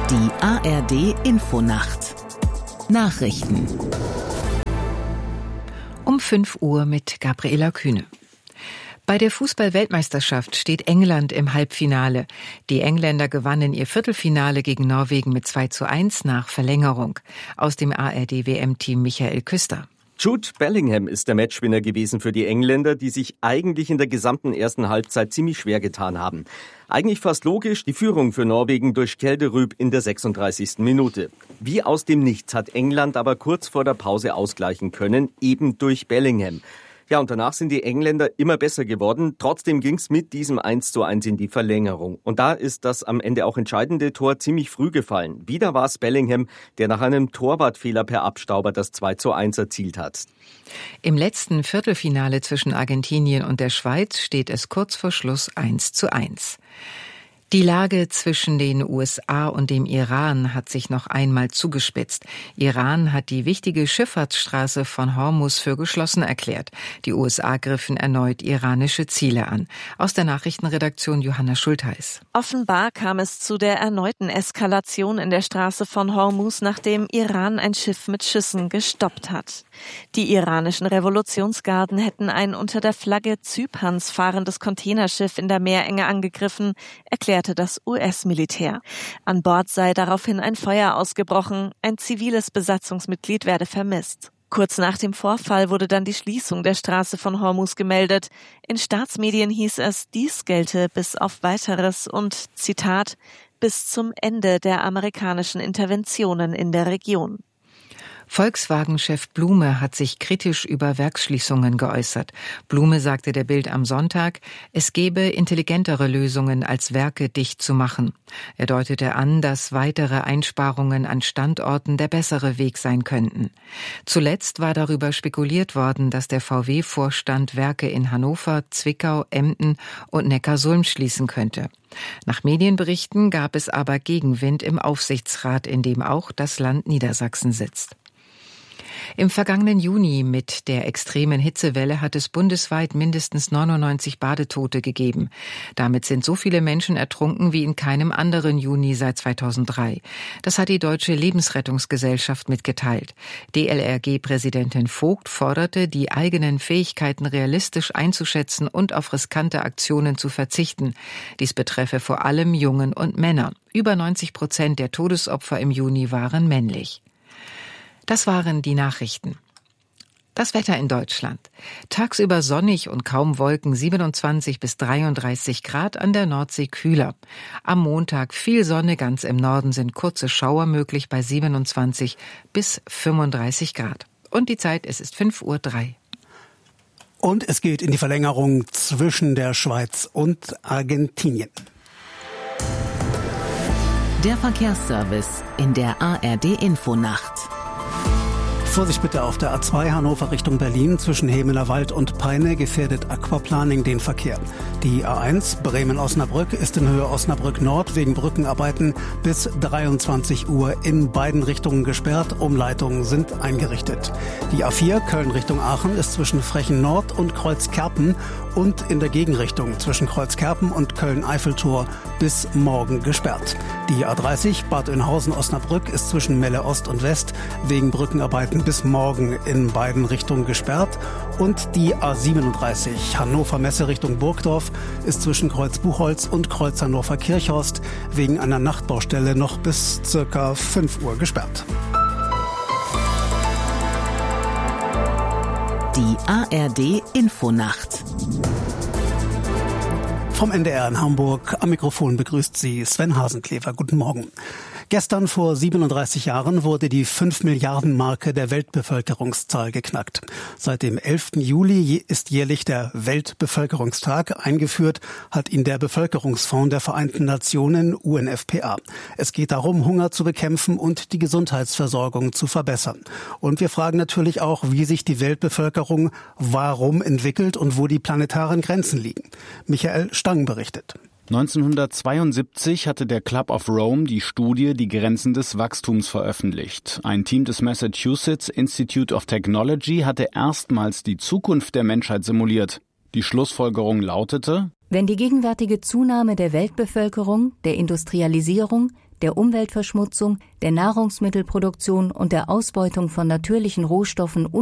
Die ARD-Infonacht. Nachrichten. Um 5 Uhr mit Gabriela Kühne. Bei der Fußball-Weltmeisterschaft steht England im Halbfinale. Die Engländer gewannen ihr Viertelfinale gegen Norwegen mit 2:1 nach Verlängerung. Aus dem ARD-WM-Team Michael Küster. Jude Bellingham ist der Matchwinner gewesen für die Engländer, die sich eigentlich in der gesamten ersten Halbzeit ziemlich schwer getan haben. Eigentlich fast logisch, die Führung für Norwegen durch Kjelderud in der 36. Minute. Wie aus dem Nichts hat England aber kurz vor der Pause ausgleichen können, eben durch Bellingham. Ja, und danach sind die Engländer immer besser geworden. Trotzdem ging's mit diesem 1:1 in die Verlängerung. Und da ist das am Ende auch entscheidende Tor ziemlich früh gefallen. Wieder war es Bellingham, der nach einem Torwartfehler per Abstauber das 2:1 erzielt hat. Im letzten Viertelfinale zwischen Argentinien und der Schweiz steht es kurz vor Schluss 1:1. Die Lage zwischen den USA und dem Iran hat sich noch einmal zugespitzt. Iran hat die wichtige Schifffahrtsstraße von Hormuz für geschlossen erklärt. Die USA griffen erneut iranische Ziele an. Aus der Nachrichtenredaktion Johanna Schultheis. Offenbar kam es zu der erneuten Eskalation in der Straße von Hormuz, nachdem Iran ein Schiff mit Schüssen gestoppt hat. Die iranischen Revolutionsgarden hätten ein unter der Flagge Zyperns fahrendes Containerschiff in der Meerenge angegriffen, erklärte das US-Militär. An Bord sei daraufhin ein Feuer ausgebrochen, ein ziviles Besatzungsmitglied werde vermisst. Kurz nach dem Vorfall wurde dann die Schließung der Straße von Hormuz gemeldet. In Staatsmedien hieß es, dies gelte bis auf Weiteres und, Zitat, bis zum Ende der amerikanischen Interventionen in der Region. Volkswagen-Chef Blume hat sich kritisch über Werksschließungen geäußert. Blume sagte der Bild am Sonntag, es gebe intelligentere Lösungen, als Werke dicht zu machen. Er deutete an, dass weitere Einsparungen an Standorten der bessere Weg sein könnten. Zuletzt war darüber spekuliert worden, dass der VW-Vorstand Werke in Hannover, Zwickau, Emden und Neckarsulm schließen könnte. Nach Medienberichten gab es aber Gegenwind im Aufsichtsrat, in dem auch das Land Niedersachsen sitzt. Im vergangenen Juni mit der extremen Hitzewelle hat es bundesweit mindestens 99 Badetote gegeben. Damit sind so viele Menschen ertrunken wie in keinem anderen Juni seit 2003. Das hat die Deutsche Lebensrettungsgesellschaft mitgeteilt. DLRG-Präsidentin Vogt forderte, die eigenen Fähigkeiten realistisch einzuschätzen und auf riskante Aktionen zu verzichten. Dies betreffe vor allem Jungen und Männer. Über 90% der Todesopfer im Juni waren männlich. Das waren die Nachrichten. Das Wetter in Deutschland. Tagsüber sonnig und kaum Wolken, 27 bis 33 Grad, an der Nordsee kühler. Am Montag viel Sonne, ganz im Norden sind kurze Schauer möglich bei 27 bis 35 Grad. Und die Zeit, es ist 5:03 Uhr. Und es geht in die Verlängerung zwischen der Schweiz und Argentinien. Der Verkehrsservice in der ARD-Infonacht. Vorsicht bitte auf der A2 Hannover Richtung Berlin zwischen Hemelerwald und Peine gefährdet Aquaplaning den Verkehr. Die A1 Bremen-Osnabrück ist in Höhe Osnabrück Nord wegen Brückenarbeiten bis 23 Uhr in beiden Richtungen gesperrt. Umleitungen sind eingerichtet. Die A4 Köln Richtung Aachen ist zwischen Frechen Nord und Kreuzkerpen und in der Gegenrichtung zwischen Kreuzkerpen und Köln-Eiffeltor bis morgen gesperrt. Die A30 Bad Oeynhausen-Osnabrück ist zwischen Melle Ost und West wegen Brückenarbeiten bis morgen in beiden Richtungen gesperrt. Und die A37 Hannover Messe Richtung Burgdorf ist zwischen Kreuz Buchholz und Kreuz Hannover Kirchhorst wegen einer Nachtbaustelle noch bis circa 5 Uhr gesperrt. Die ARD-Infonacht. Vom NDR in Hamburg am Mikrofon begrüßt Sie Sven Hasenklever. Guten Morgen. Gestern vor 37 Jahren wurde die 5-Milliarden-Marke der Weltbevölkerungszahl geknackt. Seit dem 11. Juli ist jährlich der Weltbevölkerungstag. Eingeführt hat ihn der Bevölkerungsfonds der Vereinten Nationen, UNFPA. Es geht darum, Hunger zu bekämpfen und die Gesundheitsversorgung zu verbessern. Und wir fragen natürlich auch, wie sich die Weltbevölkerung warum entwickelt und wo die planetaren Grenzen liegen. Michael Stang berichtet. 1972 hatte der Club of Rome die Studie Die Grenzen des Wachstums veröffentlicht. Ein Team des Massachusetts Institute of Technology hatte erstmals die Zukunft der Menschheit simuliert. Die Schlussfolgerung lautete: Wenn die gegenwärtige Zunahme der Weltbevölkerung, der Industrialisierung, der Umweltverschmutzung, der Nahrungsmittelproduktion und der Ausbeutung von natürlichen Rohstoffen